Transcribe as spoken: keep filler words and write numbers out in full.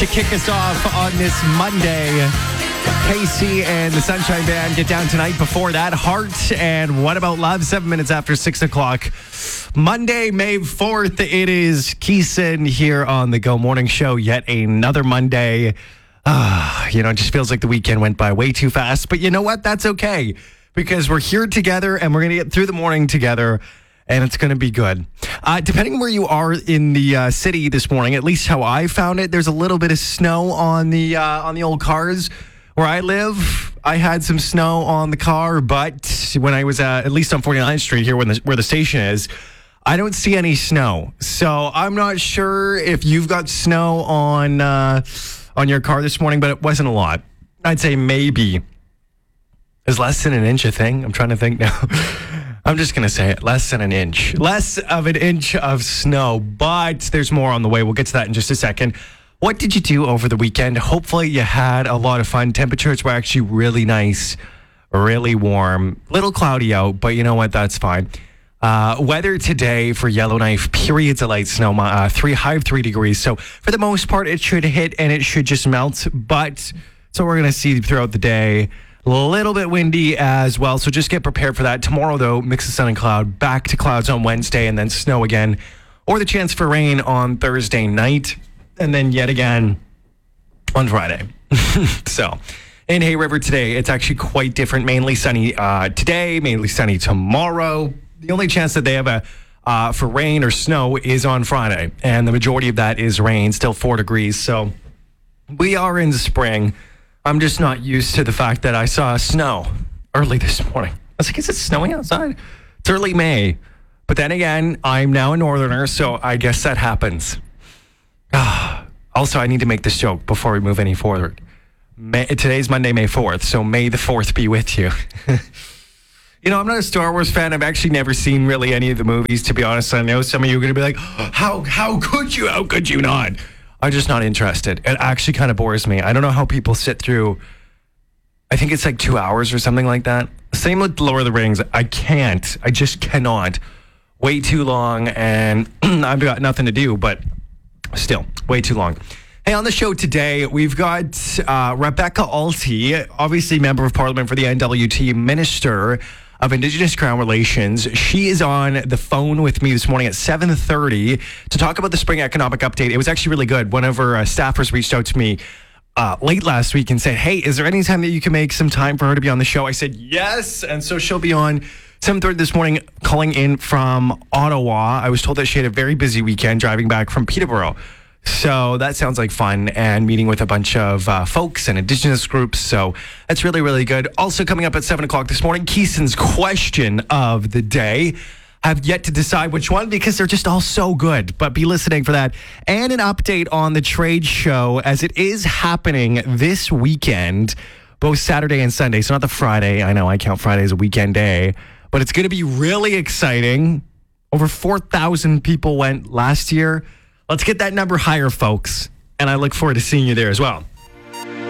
To kick us off on this Monday, Casey and the Sunshine Band get down tonight. Before that, Heart and What About Love, seven minutes after six o'clock. Monday, May fourth, it is Keeson here on the Go Morning Show. Yet another Monday. Uh, you know, it just feels like the weekend went by way too fast. But you know what? That's okay, because we're here together and we're going to get through the morning together. And it's going to be good. Uh, depending where you are in the uh, city this morning, at least how I found it, there's a little bit of snow on the uh, on the old cars. Where I live, I had some snow on the car, but when I was uh, at least on forty-ninth Street here, when the, where the station is, I don't see any snow. So I'm not sure if you've got snow on uh, on your car this morning, but it wasn't a lot. I'd say maybe. Is less than an inch a thing? I'm trying to think now. I'm just going to say it. Less than an inch. Less of an inch of snow, but there's more on the way. We'll get to that in just a second. What did you do over the weekend? Hopefully you had a lot of fun. Temperatures were actually really nice, really warm. Little cloudy out, but you know what? That's fine. Uh, weather today for Yellowknife, periods of light snow, uh, three high of three degrees. So for the most part, it should hit and it should just melt. But so we're going to see throughout the day. A little bit windy as well, so just get prepared for that. Tomorrow, though, mix of sun and cloud, back to clouds on Wednesday, and then snow again, or the chance for rain on Thursday night, and then yet again on Friday. So, in Hay River today, it's actually quite different. Mainly sunny uh, today, mainly sunny tomorrow. The only chance that they have a uh, for rain or snow is on Friday, and the majority of that is rain, still four degrees. So, we are in spring. I'm just not used to the fact that I saw snow early this morning. I was like, is it snowing outside? It's early May. But then again, I'm now a northerner, so I guess that happens. Ah, also, I need to make this joke before we move any forward. May, today's Monday, May fourth, so May the fourth be with you. You know, I'm not a Star Wars fan. I've actually never seen really any of the movies, to be honest. I know some of you are going to be like, how, how could you? How could you not? I'm just not interested. It actually kind of bores me. I don't know how people sit through, I think it's like two hours or something like that. Same with Lord of the Rings. I can't. I just cannot. Way too long, and I've got nothing to do, but still, way too long. Hey, on the show today, we've got uh, Rebecca Alty, obviously member of Parliament for the N W T, Minister of Indigenous Crown Relations. She is on the phone with me this morning at seven thirty to talk about the spring economic update. It was actually really good. One of her uh, staffers reached out to me uh, late last week and said, hey, is there any time that you can make some time for her to be on the show? I said, yes. And so she'll be on seven thirty this morning, calling in from Ottawa. I was told that she had a very busy weekend driving back from Peterborough. So that sounds like fun, and meeting with a bunch of uh, folks and Indigenous groups. So that's really, really good. Also coming up at seven o'clock this morning, Keeson's question of the day. Have yet to decide which one because they're just all so good. But be listening for that. And an update on the trade show as it is happening this weekend, both Saturday and Sunday. So not the Friday. I know I count Friday as a weekend day. But it's going to be really exciting. Over four thousand people went last year. Let's get that number higher, folks. And I look forward to seeing you there as well.